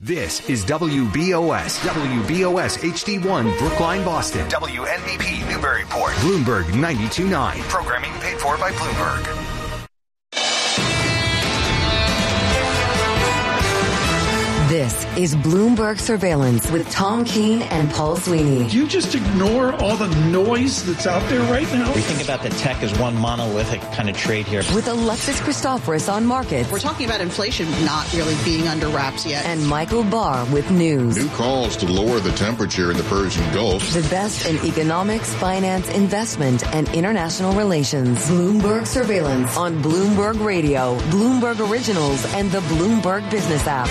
This is WBOS HD1 Brookline, Boston. WNBP Newburyport. Bloomberg 92.9. Programming paid for by Bloomberg. This is Bloomberg Surveillance with Tom Keene and Paul Sweeney. Do you just ignore all the noise that's out there right now? We think about the tech as one monolithic kind of trade here. With Alexis Christoforous on markets. We're talking about inflation not really being under wraps yet. And Michael Barr with news. New calls to lower the temperature in the Persian Gulf. The best in economics, finance, investment, and international relations. Bloomberg Surveillance on Bloomberg Radio, Bloomberg Originals, and the Bloomberg Business app.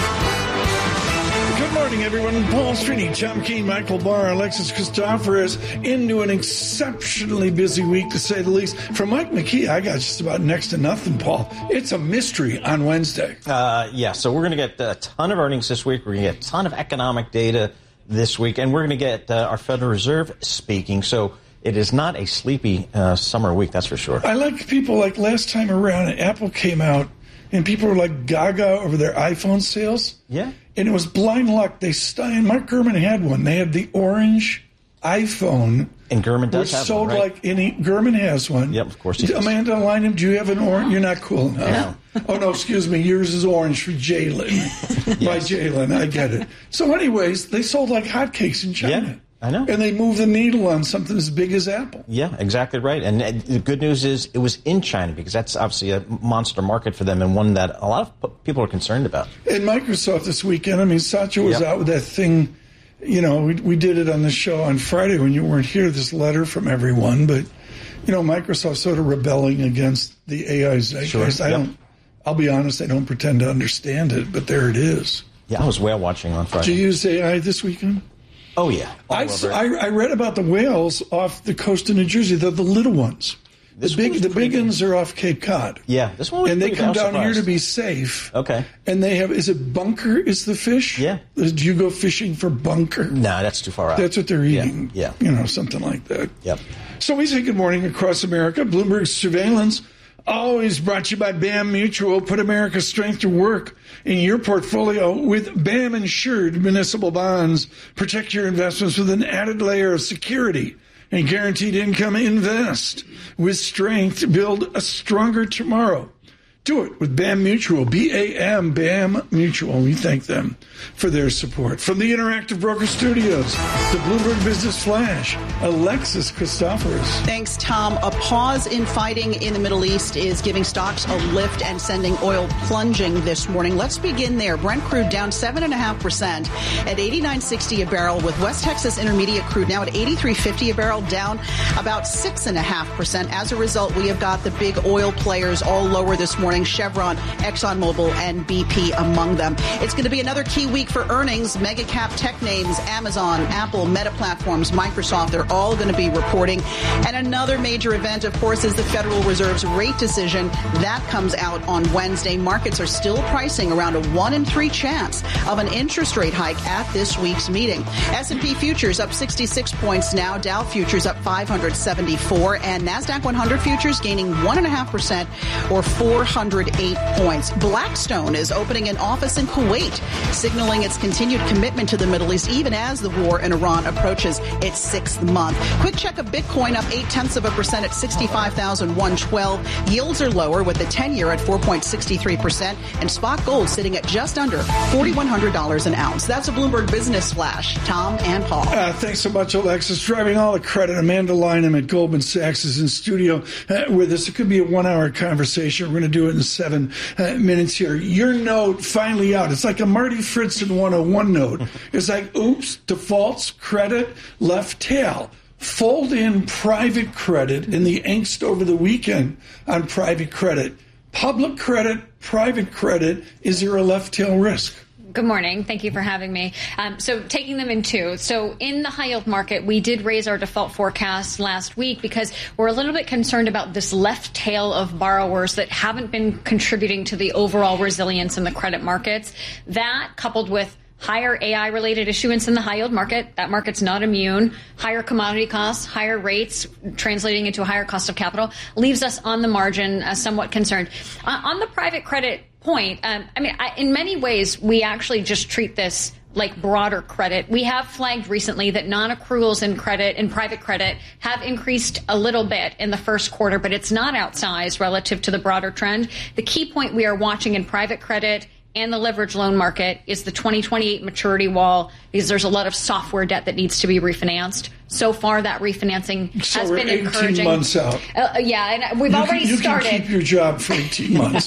Good morning, everyone. Paul Sweeney, Tom Keene, Michael Barr, Alexis Christoforous into an exceptionally busy week, to say the least. From Mike McKee, I got just about next to nothing, Paul. It's a mystery on Wednesday. So we're going to get a ton of earnings this week. We're going to get a ton of economic data this week, and we're going to get our Federal Reserve speaking. So it is not a sleepy summer week, that's for sure. I like people like last time around, Apple came out, and people were like gaga over their iPhone sales. Yeah. And it was blind luck. And Mark Gurman had one. They had the orange iPhone. And Gurman does have sold one, right? like any. Gurman has one. Yep, of course he does. Amanda Lynham, do you have an orange? You're not cool enough. No. Oh, no, excuse me. Yours is orange for Jalen. Yes. By Jalen. I get it. So anyways, they sold like hotcakes in China. Yeah. I know. And they moved the needle on something as big as Apple. Yeah, exactly right. And the good news is it was in China, because that's obviously a monster market for them, and one that a lot of people are concerned about. And Microsoft this weekend, I mean, Satya was out with that thing. You know, we did it on the show on Friday when you weren't here, this letter from everyone. But, you know, Microsoft's sort of rebelling against the AI zeitgeist. Sure. I'll be honest, I don't pretend to understand it, but there it is. Yeah, I was whale watching on Friday. Did you use AI this weekend? Oh, yeah. I read about the whales off the coast of New Jersey. They're the little ones. The big ones are off Cape Cod. Yeah, this one was and they pretty come good. down here to be safe. Okay. And they have, is it bunker is the fish? Yeah. Do you go fishing for bunker? No, that's too far out. That's what they're eating. Yeah. You know, something like that. Yep. So we say good morning across America. Bloomberg Surveillance, always brought to you by BAM Mutual. Put America's strength to work in your portfolio with BAM insured municipal bonds. Protect your investments with an added layer of security and guaranteed income. Invest with strength. Build a stronger tomorrow. Do it with BAM Mutual, BAM, BAM Mutual. We thank them for their support. From the Interactive Broker Studios, the Bloomberg Business Flash, Alexis Christoforous. Thanks, Tom. A pause in fighting in the Middle East is giving stocks a lift and sending oil plunging this morning. Let's begin there. Brent crude down 7.5% at $89.60 a barrel, with West Texas Intermediate crude now at $83.50 a barrel, down about 6.5%. As a result, we have got the big oil players all lower this morning. Chevron, ExxonMobil, and BP among them. It's going to be another key week for earnings. Mega cap tech names, Amazon, Apple, Meta Platforms, Microsoft, they're all going to be reporting. And another major event, of course, is the Federal Reserve's rate decision. That comes out on Wednesday. Markets are still pricing around a 1 in 3 chance of an interest rate hike at this week's meeting. S&P futures up 66 points now. Dow futures up 574. And NASDAQ 100 futures gaining 1.5% or 408 points. Blackstone is opening an office in Kuwait, signaling its continued commitment to the Middle East, even as the war in Iran approaches its 6th month. Quick check of Bitcoin up 0.8% at 65,112. Yields are lower, with the 10-year at 4.63%, and spot gold sitting at just under $4,100 an ounce. That's a Bloomberg Business Flash. Tom and Paul. Thanks so much, Alexis. Driving all the credit. Amanda Lynham at Goldman Sachs is in studio with us. It could be a 1-hour conversation. We're going to do it in 7 minutes here. Your note finally out. It's like a Marty Fritzen 101 note. It's like, oops, defaults, credit, left tail. Fold in private credit in the angst over the weekend on private credit. Public credit, private credit, is there a left tail risk? Good morning. Thank you for having me. So taking them in two. So in the high yield market, we did raise our default forecast last week because we're a little bit concerned about this left tail of borrowers that haven't been contributing to the overall resilience in the credit markets. That, coupled with higher AI-related issuance in the high-yield market. That market's not immune. Higher commodity costs, higher rates, translating into a higher cost of capital, leaves us on the margin somewhat concerned. On the private credit point, in many ways, we actually just treat this like broader credit. We have flagged recently that non-accruals in private credit have increased a little bit in the first quarter, but it's not outsized relative to the broader trend. The key point we are watching in private credit and the leverage loan market is the 2028 maturity wall, because there's a lot of software debt that needs to be refinanced. So far, that refinancing has been encouraging. 18 months out. And we've already started. You can keep your job for 18 months.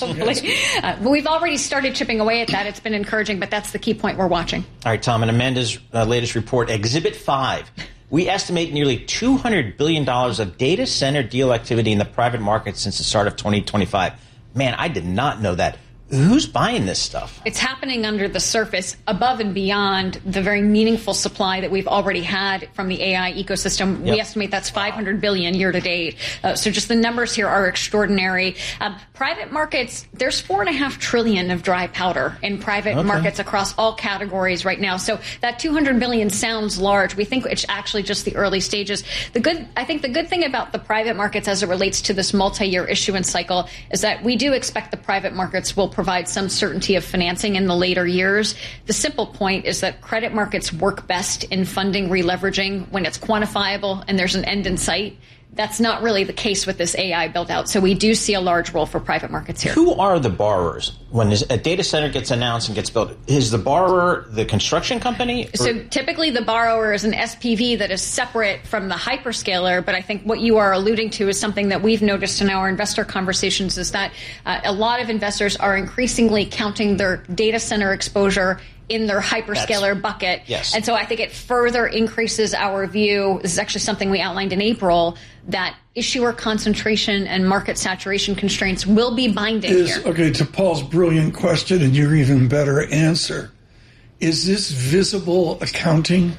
We've already started chipping away at that. It's been encouraging, but that's the key point we're watching. All right, Tom, in Amanda's latest report, Exhibit 5, we estimate nearly $200 billion of data center deal activity in the private market since the start of 2025. Man, I did not know that. Who's buying this stuff? It's happening under the surface, above and beyond the very meaningful supply that we've already had from the AI ecosystem. Yep. We estimate that's $500 billion year to date. So just the numbers here are extraordinary. Private markets, there's $4.5 trillion of dry powder in private markets across all categories right now. So that $200 billion sounds large. We think it's actually just the early stages. I think the good thing about the private markets as it relates to this multi-year issuance cycle is that we do expect the private markets will provide some certainty of financing in the later years. The simple point is that credit markets work best in funding releveraging when it's quantifiable and there's an end in sight. That's not really the case with this AI build-out. So we do see a large role for private markets here. Who are the borrowers? When a data center gets announced and gets built, is the borrower the construction company? So typically the borrower is an SPV that is separate from the hyperscaler. But I think what you are alluding to is something that we've noticed in our investor conversations is that a lot of investors are increasingly counting their data center exposure in their hyperscaler bucket. Yes. And so I think it further increases our view. This is actually something we outlined in April, that issuer concentration and market saturation constraints will be binding here. Okay, to Paul's brilliant question and your even better answer, is this visible accounting?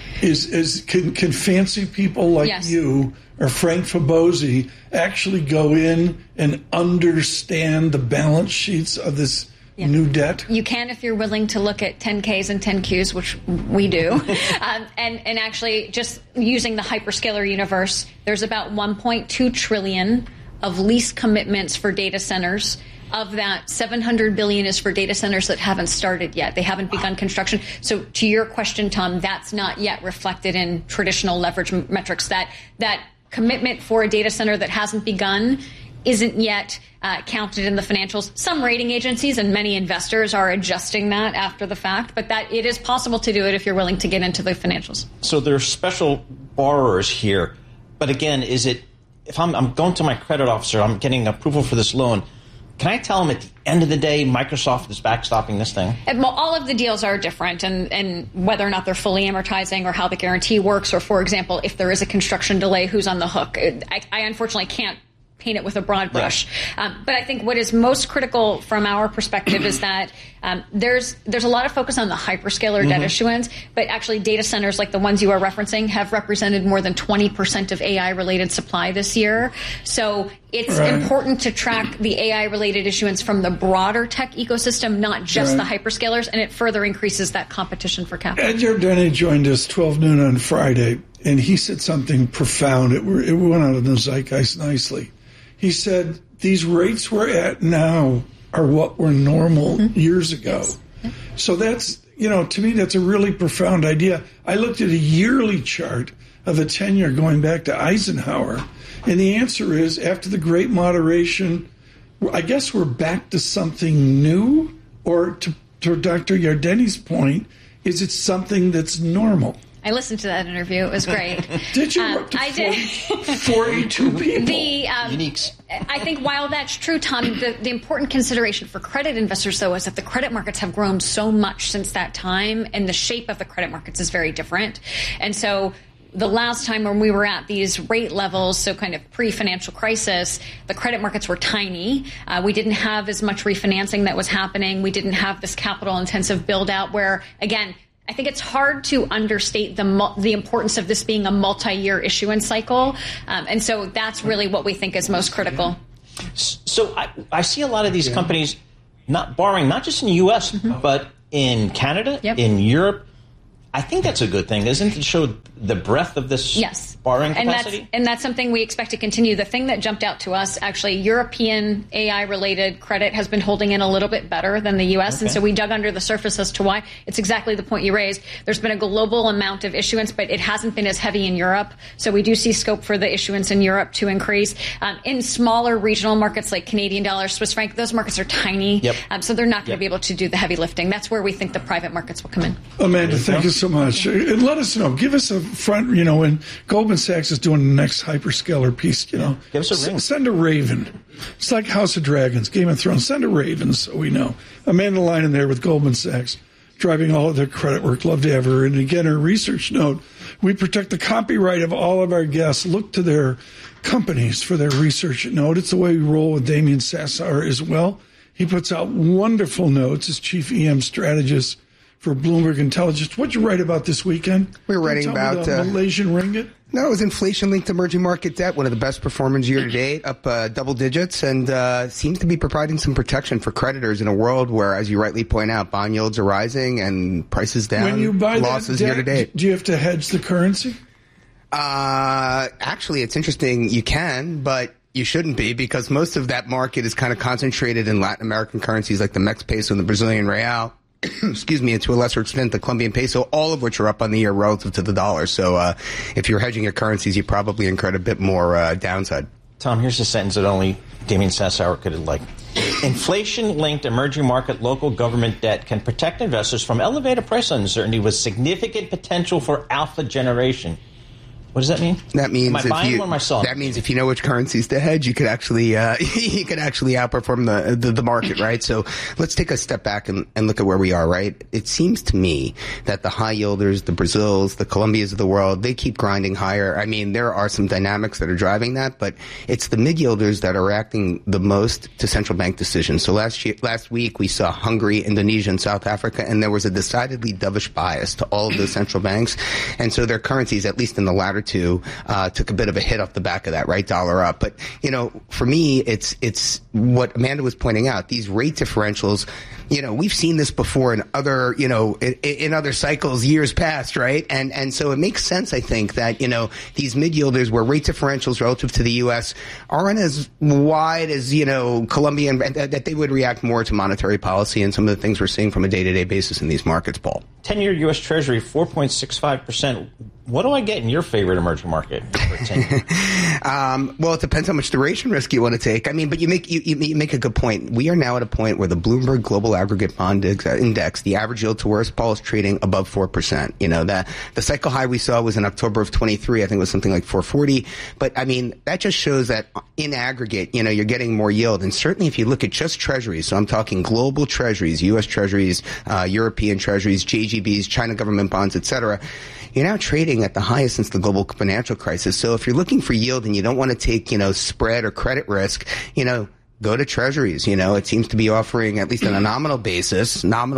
Can fancy people like you or Frank Fabozzi actually go in and understand the balance sheets of this new debt? You can if you're willing to look at 10Ks and 10Qs, which we do. and actually, just using the hyperscaler universe, there's about $1.2 trillion of lease commitments for data centers. Of that, $700 billion is for data centers that haven't started yet. They haven't begun construction. So to your question, Tom, that's not yet reflected in traditional leverage metrics. That commitment for a data center that hasn't begun isn't yet counted in the financials. Some rating agencies and many investors are adjusting that after the fact, but that it is possible to do it if you're willing to get into the financials. So there are special borrowers here, but again, is it, if I'm going to my credit officer, I'm getting approval for this loan, can I tell him at the end of the day Microsoft is backstopping this thing? Well, all of the deals are different, and whether or not they're fully amortizing or how the guarantee works, or, for example, if there is a construction delay, who's on the hook. I unfortunately can't paint it with a broad brush. But I think what is most critical from our perspective is that there's a lot of focus on the hyperscaler debt issuance, but actually data centers like the ones you are referencing have represented more than 20% of AI-related supply this year. So it's important to track the AI-related issuance from the broader tech ecosystem, not just the hyperscalers, and it further increases that competition for capital. Ed Yardeni joined us 12 noon on Friday, and he said something profound. It went out of the zeitgeist nicely. He said, these rates we're at now are what were normal years ago. Yes. So that's, to me, that's a really profound idea. I looked at a yearly chart of a 10-year going back to Eisenhower, and the answer is, after the Great Moderation, I guess we're back to something new, or to Dr. Yardeni's point, is it something that's normal? I listened to that interview. It was great. Did you? I did. 42 people. Uniques. I think while that's true, Tom, the important consideration for credit investors, though, is that the credit markets have grown so much since that time, and the shape of the credit markets is very different. And so the last time when we were at these rate levels, so kind of pre-financial crisis, the credit markets were tiny. We didn't have as much refinancing that was happening. We didn't have this capital-intensive build-out where, again, I think it's hard to understate the importance of this being a multi-year issuance cycle. And so that's really what we think is most critical. So I see a lot of these companies not borrowing, not just in the U.S., but in Canada, in Europe. I think that's a good thing, isn't it? To show the breadth of this borrowing capacity? And that's something we expect to continue. The thing that jumped out to us, actually, European AI-related credit has been holding in a little bit better than the U.S., and so we dug under the surface as to why. It's exactly the point you raised. There's been a global amount of issuance, but it hasn't been as heavy in Europe, so we do see scope for the issuance in Europe to increase. In smaller regional markets like Canadian dollar, Swiss franc, those markets are tiny, so they're not going to be able to do the heavy lifting. That's where we think the private markets will come in. Amanda, thank you so much. And let us know. Give us a front, when Goldman Sachs is doing the next hyperscaler piece, give us a ring. Send a raven. It's like House of Dragons, Game of Thrones. Send a raven so we know. Amanda Lyon there with Goldman Sachs, driving all of their credit work. Love to have her. And again, her research note, we protect the copyright of all of our guests. Look to their companies for their research note. It's the way we roll with Damien Sassar as well. He puts out wonderful notes as chief EM strategist for Bloomberg Intelligence. What'd you write about this weekend? We were writing about the Malaysian ringgit. No, it was inflation-linked emerging market debt, one of the best performers year to date, up double digits, and seems to be providing some protection for creditors in a world where, as you rightly point out, bond yields are rising and prices down. When you buy losses that debt, year to date. Do you have to hedge the currency? Actually, it's interesting. You can, but you shouldn't be, because most of that market is kind of concentrated in Latin American currencies like the Mex peso and the Brazilian real. Excuse me, and to a lesser extent, the Colombian peso, all of which are up on the year relative to the dollar. So if you're hedging your currencies, you probably incurred a bit more downside. Tom, here's a sentence that only Damien Sassauer could have liked. Inflation-linked emerging market local government debt can protect investors from elevated price uncertainty with significant potential for alpha generation. What does that mean? That means am I buying or am I selling? That means if you know which currencies to hedge, you could actually outperform the market, right? So let's take a step back and look at where we are, right? It seems to me that the high yielders, the Brazils, the Colombias of the world, they keep grinding higher. I mean, there are some dynamics that are driving that, but it's the mid yielders that are reacting the most to central bank decisions. So last week we saw Hungary, Indonesia, and South Africa, and there was a decidedly dovish bias to all of those central banks, and so their currencies, at least in the latter two, took a bit of a hit off the back of that, right? Dollar up. But, for me, it's what Amanda was pointing out. These rate differentials, we've seen this before in other, in other cycles years past, right? And so it makes sense, I think, that, these mid-yielders where rate differentials relative to the U.S. aren't as wide as, Colombia, and that they would react more to monetary policy and some of the things we're seeing from a day-to-day basis in these markets, Paul. 10-year U.S. Treasury, 4.65%. What do I get in your favorite emerging market for 10 years? Well, it depends how much duration risk you want to take. I mean, but you make a good point. We are now at a point where the Bloomberg Global Aggregate Bond Index, the average yield to worst, Paul, is trading above 4%. The cycle high we saw was in October of 23. I think it was something like 440. But I mean, that just shows that in aggregate, you're getting more yield. And certainly if you look at just treasuries, so I'm talking global treasuries, U.S. treasuries, European treasuries, JGBs, China government bonds, et cetera, you're now trading at the highest since the global financial crisis. So if you're looking for yield and you don't want to take, spread or credit risk, go to treasuries. It seems to be offering, at least on a nominal basis,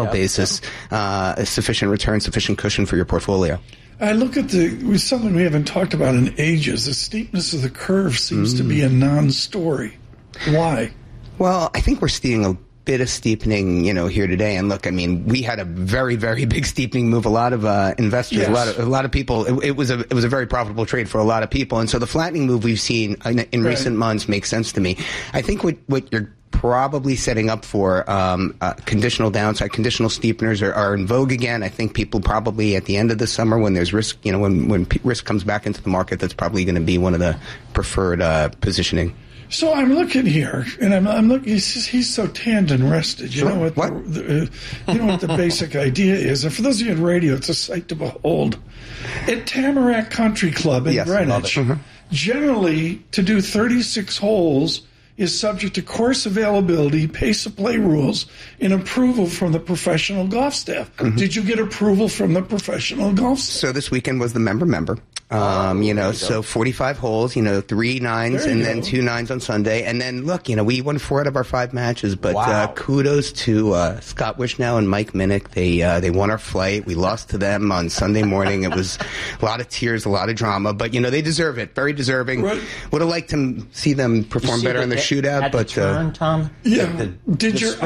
sufficient return, sufficient cushion for your portfolio. I look at something we haven't talked about in ages. The steepness of the curve seems to be a non-story. Why? Well, I think we're seeing a bit of steepening, here today. And look, I mean, we had a very, very big steepening move. A lot of investors, yes. a lot of people. It was a very profitable trade for a lot of people. And so the flattening move we've seen in recent months makes sense to me. I think what you're probably setting up for conditional downside, conditional steepeners are in vogue again. I think people probably at the end of the summer, when there's risk, when risk comes back into the market, that's probably going to be one of the preferred positioning. So I'm looking here, and I'm looking. He's so tanned and rested. You know what? You know what the basic idea is. And for those of you in radio, it's a sight to behold. At Tamarack Country Club in Greenwich, generally to do 36 holes is subject to course availability, pace of play rules, and approval from the professional golf staff. Did you get approval from the professional golf staff? So this weekend was the member. So 45 holes, 3 9s and then 2 9s on Sunday. And then, look, we won 4 out of our 5 matches. But kudos to Scott Wishnow and Mike Minnick. They won our flight. We lost to them on Sunday morning. It was a lot of tears, a lot of drama. But, they deserve it. Very deserving. Right. Would have liked to see them perform better in the shootout. But turn, Tom? Yeah. Did your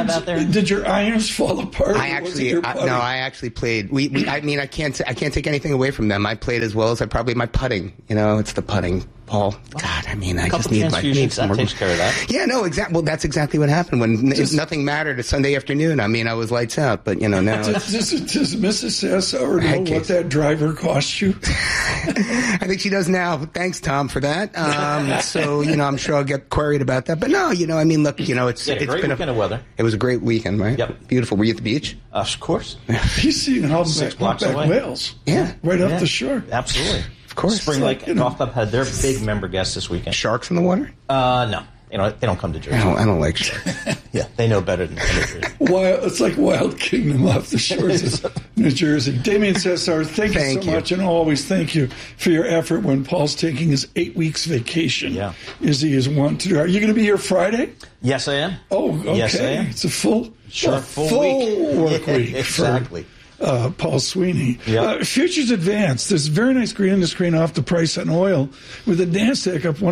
irons fall apart? I actually played. I can't take anything away from them. I played as well as my putting. It's the putting, Paul. God, I just need some more. Takes care of that. Yeah, no, exactly. Well, that's exactly what happened when nothing mattered a Sunday afternoon. I was lights out, but now. Does Mrs. Sassauer know what that driver cost you? I think she does now. Thanks, Tom, for that. So I'm sure I'll get queried about that. But no, look, it's great been weekend of weather. It was a great weekend, right? Yep. Beautiful. Were you at the beach? Of course. You've seen how 6 blocks away. Wales. Yeah. Right off the shore. Absolutely. Of course. Spring Lake Golf Club had their big member guests this weekend. Sharks in the water? No. They don't come to Jersey. I don't like sharks. Yeah, they know better than Jersey. It's like Wild Kingdom off the shores of New Jersey. Damien Sassauer, thank you so much, and always thank you for your effort when Paul's taking his 8 weeks vacation, as he is wont to do. Are you going to be here Friday? Yes, I am. Oh, okay. Yes, I am. It's a full week. Work week. Exactly. Paul Sweeney. Yep. Futures advanced. There's very nice green on the screen off the price on oil, with the NASDAQ up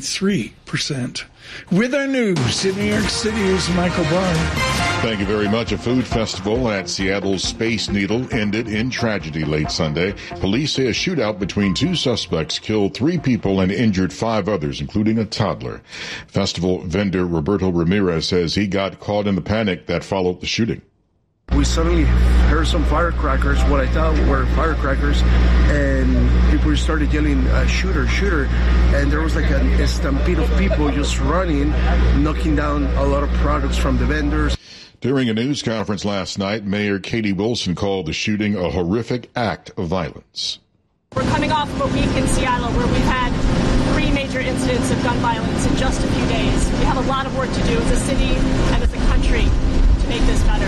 1.3%. With our news in New York City, here's Michael Barr. Thank you very much. A food festival at Seattle's Space Needle ended in tragedy late Sunday. Police say a shootout between 2 suspects killed 3 people and injured 5 others, including a toddler. Festival vendor Roberto Ramirez says he got caught in the panic that followed the shooting. We suddenly heard some firecrackers, what I thought were firecrackers, and people started yelling, shooter, shooter, and there was like a stampede of people just running, knocking down a lot of products from the vendors. During a news conference last night, Mayor Katie Wilson called the shooting a horrific act of violence. We're coming off of a week in Seattle where we've had 3 major incidents of gun violence in just a few days. We have a lot of work to do as a city and as a country to make this better.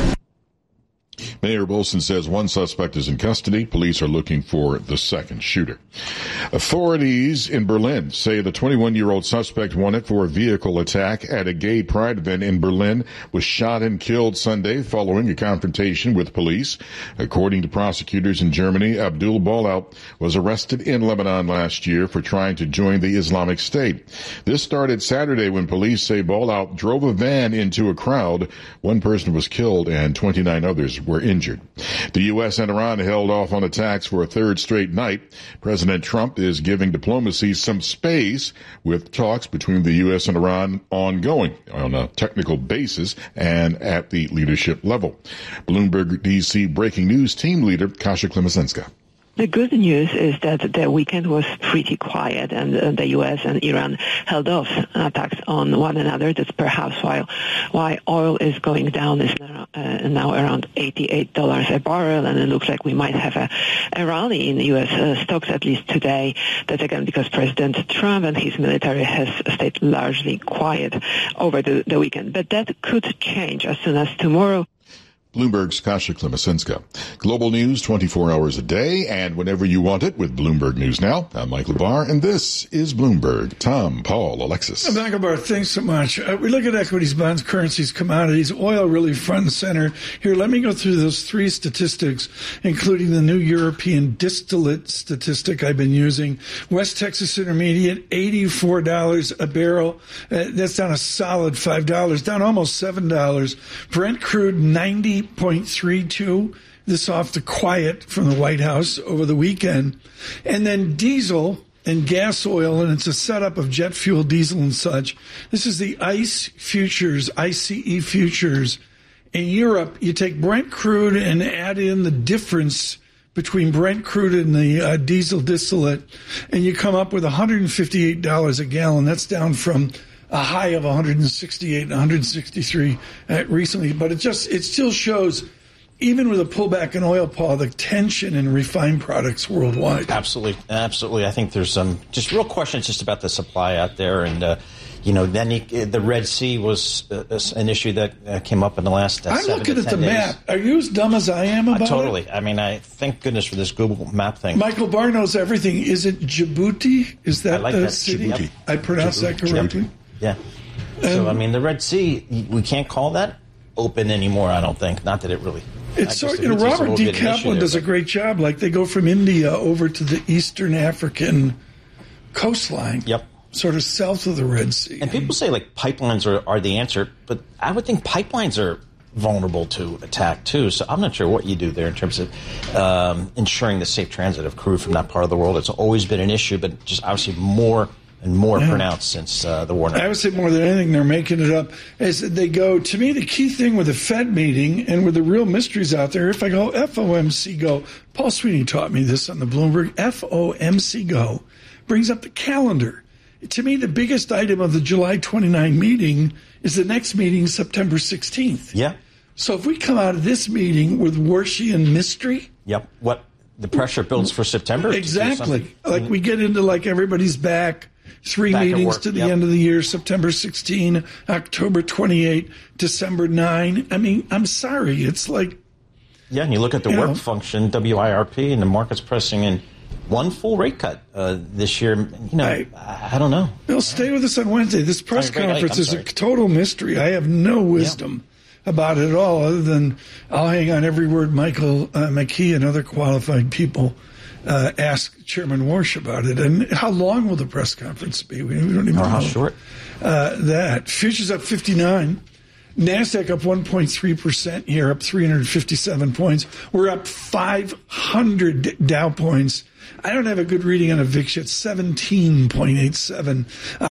Mayor Wilson says 1 suspect is in custody. Police are looking for the second shooter. Authorities in Berlin say the 21-year-old suspect wanted for a vehicle attack at a gay pride event in Berlin was shot and killed Sunday following a confrontation with police. According to prosecutors in Germany, Abdul Balaut was arrested in Lebanon last year for trying to join the Islamic State. This started Saturday when police say Balaut drove a van into a crowd. 1 person was killed and 29 others were injured. The U.S. and Iran held off on attacks for a 3rd straight night. President Trump is giving diplomacy some space, with talks between the U.S. and Iran ongoing on a technical basis and at the leadership level. Bloomberg D.C. breaking news team leader Kasia Klemesenska. The good news is that the weekend was pretty quiet, and the U.S. and Iran held off attacks on one another. That's perhaps why oil is going down. Is now around $88 a barrel, and it looks like we might have a rally in U.S. stocks, at least today. That's again because President Trump and his military has stayed largely quiet over the weekend. But that could change as soon as tomorrow. Bloomberg's Kasia Klemesenska. Global news 24 hours a day and whenever you want it with Bloomberg News Now. I'm Mike LaBar, and this is Bloomberg. Tom, Paul, Alexis. Michael Barr, thanks so much. We look at equities, bonds, currencies, commodities, oil really front and center. Here, let me go through those 3 statistics, including the new European distillate statistic I've been using. West Texas Intermediate, $84 a barrel. That's down a solid $5, down almost $7. Brent crude, 90.32. This off the quiet from the White House over the weekend. And then diesel and gas oil, and it's a setup of jet fuel, diesel, and such. This is the ICE futures, ICE futures. In Europe, you take Brent crude and add in the difference between Brent crude and the diesel distillate, and you come up with $158 a gallon. That's down from a high of 168 and 163 recently. But it still shows, even with a pullback in oil, Paul, the tension in refined products worldwide. Absolutely. I think there's some just real questions just about the supply out there. And, then the Red Sea was an issue that came up in the last I'm 7 looking to at 10 the days. map. Are you as dumb as I am about it? Totally. I mean, I thank goodness for this Google Map thing. Michael Barr knows everything. Is it Djibouti? Is that the city? Djibouti. I pronounced that correctly? Yeah. So, I mean, the Red Sea, we can't call that open anymore, I don't think. Not that it really... It's Robert D. Kaplan does a great job. Like, they go from India over to the Eastern African coastline. Yep. Sort of south of the Red Sea. And people say, like, pipelines are the answer, but I would think pipelines are vulnerable to attack, too. So I'm not sure what you do there in terms of ensuring the safe transit of crude from that part of the world. It's always been an issue, but just obviously more and more pronounced since the war. I would say more than anything, they're making it up as they go. To me, the key thing with the Fed meeting and with the real mysteries out there, if I go FOMC go, Paul Sweeney taught me this on the Bloomberg, FOMC go brings up the calendar. To me, the biggest item of the July 29 meeting is the next meeting, September 16th. Yeah. So if we come out of this meeting with Warshian mystery. Yep. What the pressure builds for September. Exactly. Like we get into like everybody's back. 3 meetings to the end of the year, September 16, October 28, December 9. I mean, I'm sorry. It's like. Yeah, and you look at the work function, WIRP, and the market's pressing in one full rate cut this year. I don't know. They'll stay with us on Wednesday. This press conference is a total mystery. I have no wisdom about it at all, other than I'll hang on every word Michael McKee and other qualified people ask Chairman Warsh about it. And how long will the press conference be? We don't even know. How short? That. Futures up 59. NASDAQ up 1.3% here, up 357 points. We're up 500 Dow points. I don't have a good reading on a VIX yet, 17.87.